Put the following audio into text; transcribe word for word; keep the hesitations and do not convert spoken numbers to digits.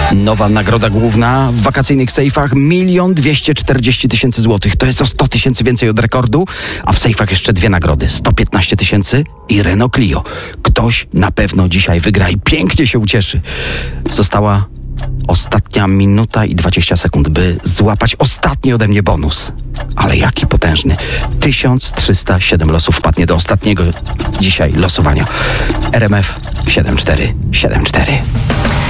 Nowa nagroda główna w wakacyjnych sejfach milion dwieście czterdzieści tysięcy złotych. To jest o sto tysięcy więcej od rekordu, a w sejfach jeszcze dwie nagrody. sto piętnaście tysięcy i Renault Clio. Ktoś na pewno dzisiaj wygra i pięknie się ucieszy. Została ostatnia minuta i dwadzieścia sekund, by złapać ostatni ode mnie bonus. Ale jaki potężny. tysiąc trzysta siedem losów wpadnie do ostatniego dzisiaj losowania. R M F siedem cztery siedem cztery.